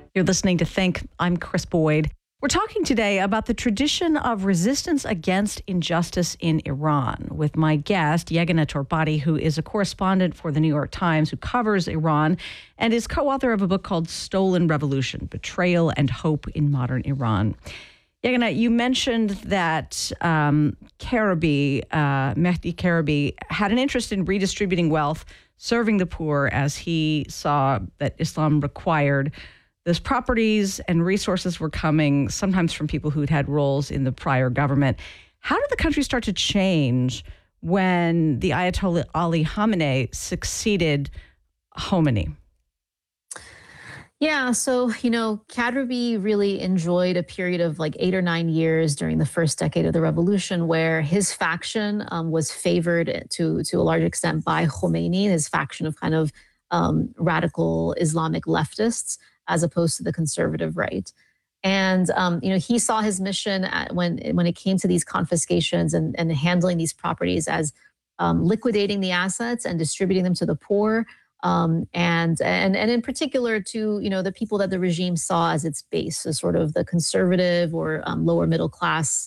You're listening to Think. I'm Chris Boyd. We're talking today about the tradition of resistance against injustice in Iran with my guest, Yeganeh Torbati, who is a correspondent for the New York Times who covers Iran and is co-author of a book called Stolen Revolution, Betrayal and Hope in Modern Iran. Yeganeh, you mentioned that Mehdi Karabi had an interest in redistributing wealth, serving the poor, as he saw that Islam required. Those properties and resources were coming sometimes from people who'd had roles in the prior government. How did the country start to change when the Ayatollah Ali Khamenei succeeded Khomeini? Yeah, so, Karabi really enjoyed a period of like 8 or 9 years during the first decade of the revolution where his faction was favored to a large extent by Khomeini, his faction of kind of radical Islamic leftists, as opposed to the conservative right. And, he saw his mission when it came to these confiscations and handling these properties as liquidating the assets and distributing them to the poor. And in particular to, the people that the regime saw as its base, so sort of the conservative or lower middle class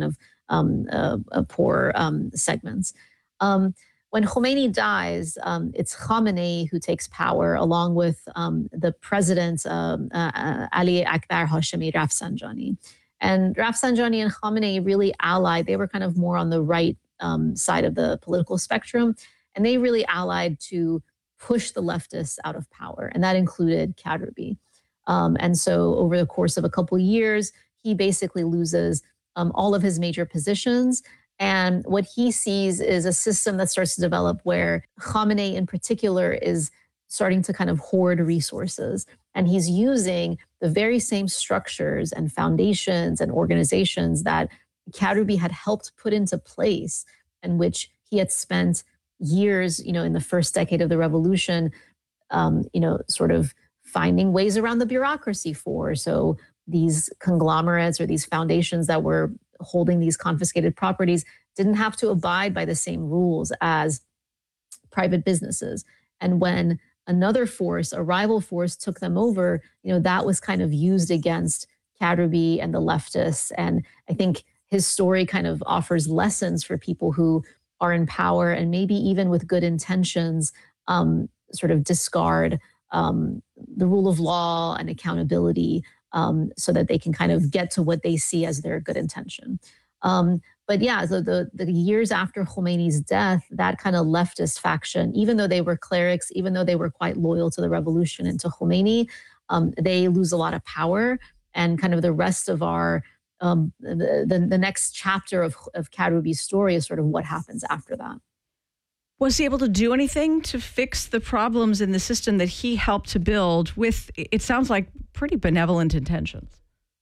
poor segments. When Khomeini dies, it's Khamenei who takes power along with the president, Ali Akbar Hashemi Rafsanjani. And Rafsanjani and Khamenei really allied. They were kind of more on the right side of the political spectrum. And they really allied to push the leftists out of power. And that included Karabi. And so over the course of a couple of years, he basically loses all of his major positions. And what he sees is a system that starts to develop where Khamenei in particular is starting to kind of hoard resources. And he's using the very same structures and foundations and organizations that Karabi had helped put into place, and which he had spent years, in the first decade of the revolution, sort of finding ways around the bureaucracy for. So these conglomerates or these foundations that were holding these confiscated properties didn't have to abide by the same rules as private businesses. And when another force, a rival force, took them over, that was kind of used against Karabi and the leftists. And I think his story kind of offers lessons for people who are in power and maybe even with good intentions, sort of discard the rule of law and accountability so that they can kind of get to what they see as their good intention. But yeah, so the years after Khomeini's death, that kind of leftist faction, even though they were clerics, even though they were quite loyal to the revolution and to Khomeini, they lose a lot of power. And kind of the rest of our the next chapter of Karabi's story is sort of what happens after that. Was he able to do anything to fix the problems in the system that he helped to build with, it sounds like, pretty benevolent intentions?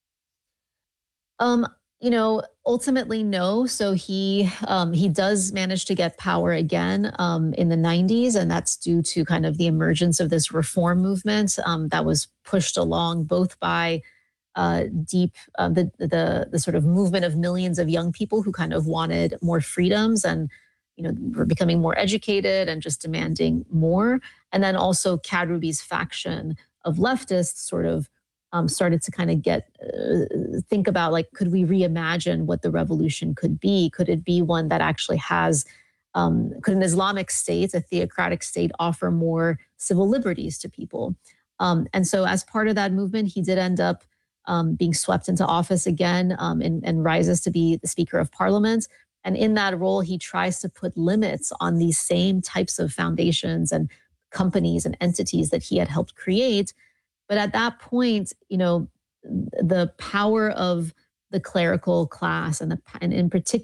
Ultimately, no. So he does manage to get power again in the 90s, and that's due to kind of the emergence of this reform movement that was pushed along both by the sort of movement of millions of young people who kind of wanted more freedoms and were becoming more educated and just demanding more. And then also Karabi's faction of leftists sort of started to kind of think about, like, could we reimagine what the revolution could be? Could it be one that actually has, could an Islamic state, a theocratic state, offer more civil liberties to people? And so as part of that movement, he did end up being swept into office again and rises to be the Speaker of Parliament. And in that role, he tries to put limits on these same types of foundations and companies and entities that he had helped create. But at that point, the power of the clerical class and in particular